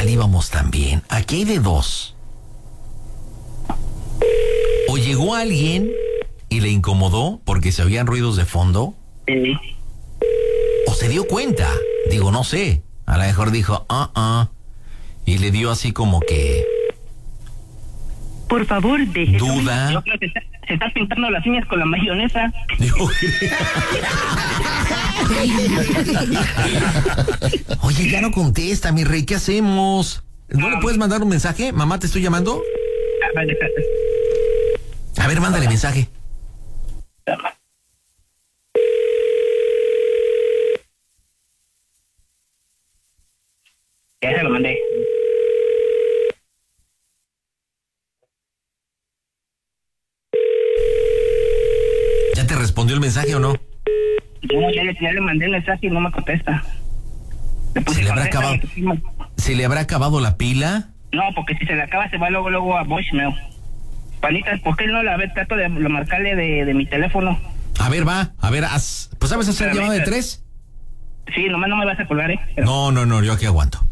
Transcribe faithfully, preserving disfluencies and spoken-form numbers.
mal íbamos también. Aquí hay de dos. O llegó alguien y le incomodó porque se oían ruidos de fondo. Sí. O se dio cuenta. Digo, no sé. A lo mejor dijo, ah, uh ah. -uh, y le dio así como que... Por favor, deje... Duda. Yo creo que está, se está pintando las uñas con la mayonesa. Yo Oye, ya no contesta, mi rey, ¿qué hacemos? ¿No le puedes mandar un mensaje? Mamá, ¿te estoy llamando? Ah, vale, espérate. A ver, mándale mensaje. Ya se lo mandé. ¿Ya te respondió el mensaje o no? Yo ya, ya le mandé el mensaje y no me contesta. ¿Se le habrá acabado, ¿Se le habrá acabado la pila? No, porque si se le acaba se va luego luego a voicemail. Panita, ¿por qué no la ve? Trato de, de marcarle de, de mi teléfono. A ver, va, a ver, haz, pues ¿sabes hacer Espérame, llamada de espérame. tres? Sí, nomás no me vas a colgar, ¿eh? Pero... No, no, no, yo aquí aguanto.